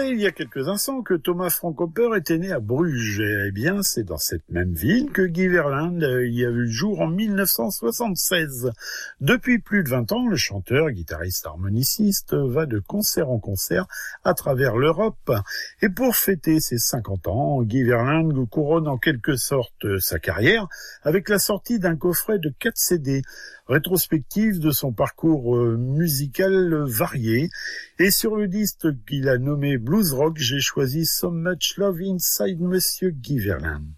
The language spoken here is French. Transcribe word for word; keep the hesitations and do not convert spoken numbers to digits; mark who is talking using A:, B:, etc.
A: disais il y a quelques instants que Thomas Frank Hopper était né à Bruges. Eh bien, c'est dans cette même ville que Guy Verland y a vu le jour en mille neuf cent soixante-seize. Depuis plus de vingt ans, le chanteur, guitariste, harmoniciste va de concert en concert à travers l'Europe. Et pour fêter ses cinquante ans, Guy Verland couronne en quelque sorte sa carrière avec la sortie d'un coffret de quatre C D, rétrospective de son parcours musical varié. Et sur le disque qu'il a nommé Blues Rock, j'ai choisi So Much Love Inside Monsieur Guy Verland.